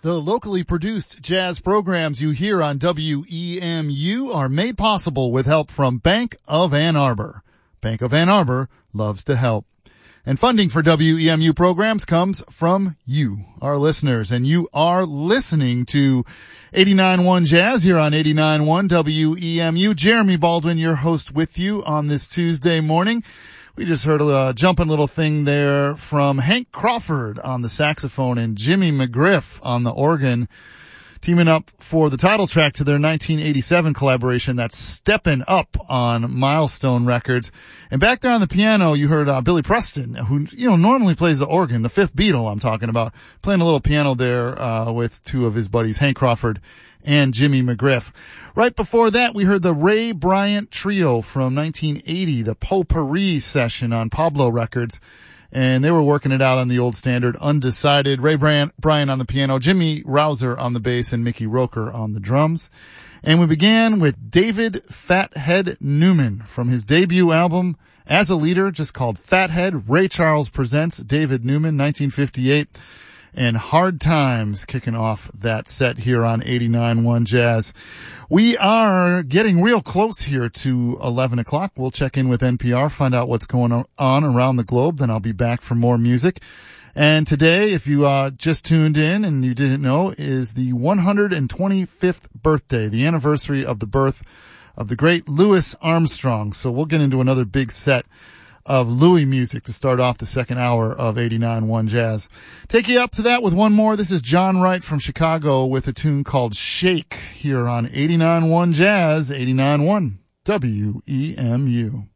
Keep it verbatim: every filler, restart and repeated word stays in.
The locally produced jazz programs you hear on W E M U are made possible with help from Bank of Ann Arbor. Bank of Ann Arbor loves to help. And funding for W E M U programs comes from you, our listeners. And you are listening to eighty-nine point one Jazz here on eighty-nine point one W E M U. Jeremy Baldwin, your host, with you on this Tuesday morning. We just heard a jumping little thing there from Hank Crawford on the saxophone and Jimmy McGriff on the organ, teaming up for the title track to their nineteen eighty-seven collaboration that's Steppin' Up on Milestone Records. And back there on the piano, you heard uh, Billy Preston, who, you know, normally plays the organ, the fifth Beatle I'm talking about, playing a little piano there uh, with two of his buddies, Hank Crawford and Jimmy McGriff. Right before that, we heard the Ray Bryant Trio from nineteen eighty, the Potpourri session on Pablo Records. And they were working it out on the old standard, Undecided. Ray Bryant, Bryant on the piano, Jimmy Rouser on the bass, and Mickey Roker on the drums. And we began with David Fathead Newman from his debut album as a leader, just called Fathead. Ray Charles Presents David Newman, nineteen fifty-eight. And Hard Times kicking off that set here on eighty-nine point one Jazz. We are getting real close here to eleven o'clock. We'll check in with N P R, find out what's going on around the globe. Then I'll be back for more music. And today, if you uh just tuned in and you didn't know, is the one hundred twenty-fifth birthday, the anniversary of the birth of the great Louis Armstrong. So we'll get into another big set of Louis music to start off the second hour of eighty-nine point one Jazz. Take you up to that with one more. This is John Wright from Chicago with a tune called Shake here on eighty-nine point one Jazz, eighty-nine point one W E M U.